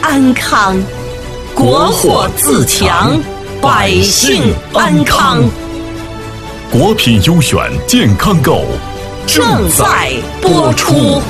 安康，国货自强，百姓安康。 国品优选健康购正在播出。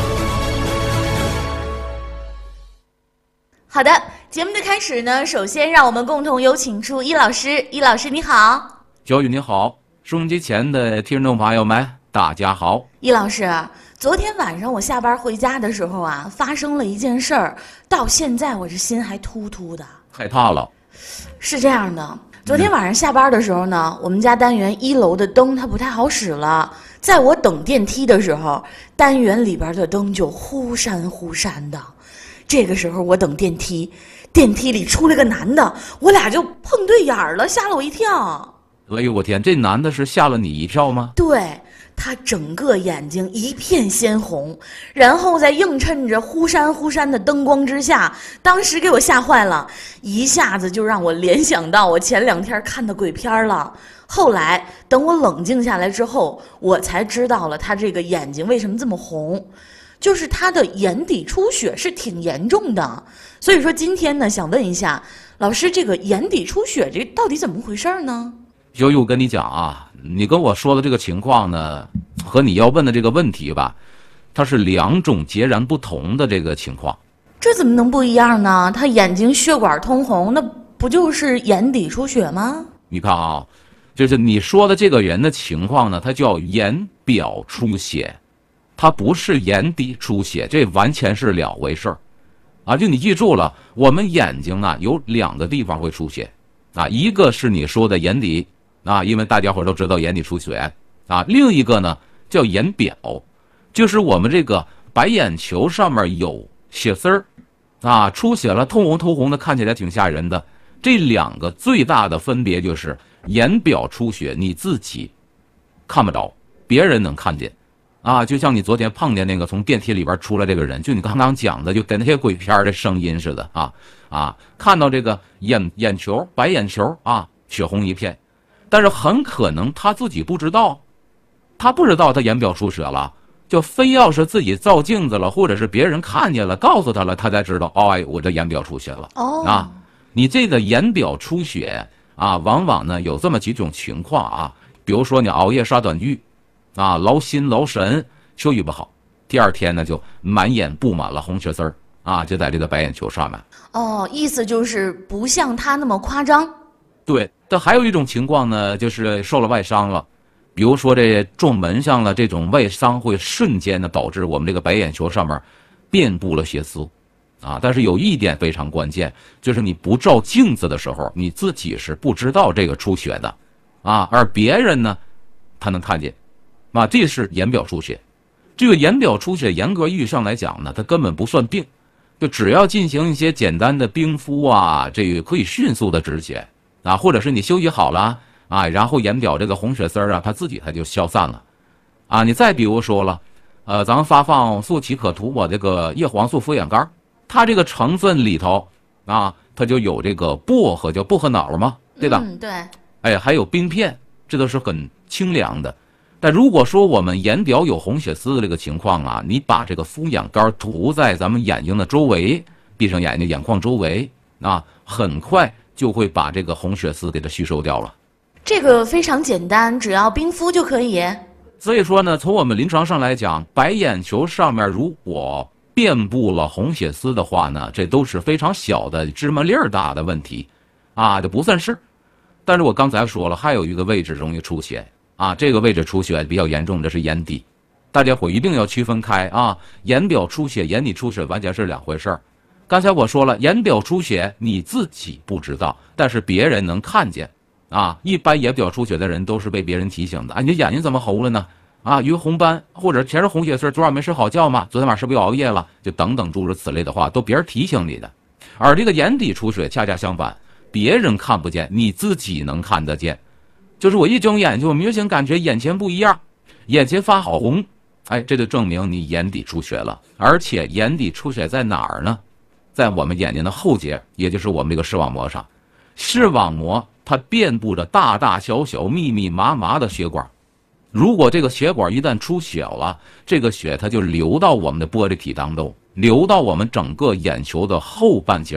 好的，节目的开始呢，首先让我们共同有请出伊老师。伊老师你好。 小雨你好，收音机前的听众朋友们大家好。 伊老师，昨天晚上我下班回家的时候啊，发生了一件事儿，到现在我这心还突突的。 害怕了？ 是这样的，昨天晚上下班的时候呢，我们家单元1楼的灯它不太好使了，在我等电梯的时候，单元里边的灯就忽闪忽闪的。这个时候我等电梯，电梯里出来个男的，我俩就碰对眼儿了，吓了我一跳。 哎呦我天，这男的是吓了你一跳吗？ 对，他整个眼睛一片鲜红，然后在映衬着忽闪忽闪的灯光之下，当时给我吓坏了，一下子就让我联想到我前2天看的鬼片了。后来等我冷静下来之后，我才知道了他这个眼睛为什么这么红，就是他的眼底出血是挺严重的。所以说今天呢，想问一下老师，这个眼底出血这到底怎么回事呢？ 小雨，我跟你讲啊，你跟我说的这个情况呢，和你要问的这个问题吧，它是2种截然不同的这个情况。 这怎么能不一样呢？他眼睛血管通红，那不就是眼底出血吗？ 你看啊，就是你说的这个人的情况呢，它叫眼表出血，它不是眼底出血，这完全是2回事儿啊！就你记住了，我们眼睛啊有2个地方会出血啊，一个是你说的眼底啊，因为大家伙都知道眼底出血啊，另一个呢叫眼表，就是我们这个白眼球上面有血丝儿啊，出血了，通红通红的，看起来挺吓人的。这2个最大的分别就是眼表出血你自己看不着，别人能看见啊，就像你昨天碰见那个从电梯里边出来这个人，就你刚刚讲的，就跟那些鬼片的声音似的啊，看到这个眼球白眼球啊血红一片，但是很可能他自己不知道，他眼表出血了，就非要是自己照镜子了，或者是别人看见了告诉他了，他才知道哦，哎，我这眼表出血了啊。你这个眼表出血啊，往往呢有这么几种情况啊，比如说你熬夜刷短剧啊，劳心劳神，休息不好，第2天呢就满眼布满了红血丝儿啊，就在这个白眼球上面。 哦，意思就是不像他那么夸张。 对，但还有一种情况呢，就是受了外伤了，比如说这撞门上了，这种外伤会瞬间的导致我们这个白眼球上面遍布了血丝啊。但是有一点非常关键，就是你不照镜子的时候，你自己是不知道这个出血的啊，而别人呢他能看见啊，这是眼表出血。这个眼表出血严格意义上来讲呢，它根本不算病，就只要进行一些简单的冰敷啊，这个可以迅速的止血啊，或者是你休息好了啊，然后眼表这个红血丝啊，它就消散了啊。你再比如说了，咱们发放速奇可图我这个叶黄素敷眼膏，它这个成分里头啊，它就有这个薄荷，叫薄荷脑嘛，对吧？ 对。 哎，还有冰片，这都是很清凉的。但如果说我们眼表有红血丝的这个情况啊，你把这个敷眼膏涂在咱们眼睛的周围，闭上眼睛眼眶周围啊，很快就会把这个红血丝给它吸收掉了。 这个非常简单，只要冰敷就可以。 所以说呢，从我们临床上来讲，白眼球上面如果遍布了红血丝的话呢，这都是非常小的芝麻粒儿大的问题啊，这不算事。但是我刚才说了，还有一个位置容易出血啊，这个位置出血比较严重的是眼底，大家伙一定要区分开啊，眼表出血、眼底出血完全是2回事儿。刚才我说了，眼表出血你自己不知道，但是别人能看见啊。一般眼表出血的人都是被别人提醒的啊，你眼睛怎么红了呢？啊，有红斑或者全是红血丝，昨晚没睡好觉吗？昨天晚上是不是又熬夜了？就等等诸如此类的话，都别人提醒你的。而这个眼底出血恰恰相反，别人看不见，你自己能看得见。就是我一睁眼就明显感觉眼前不一样，眼前发红，哎，这就证明你眼底出血了。而且眼底出血在哪儿呢？在我们眼睛的后节，也就是我们这个视网膜上。视网膜它遍布着大大小小、密密麻麻的血管，如果这个血管一旦出血了，这个血它就流到我们的玻璃体当中，流到我们整个眼球的后半截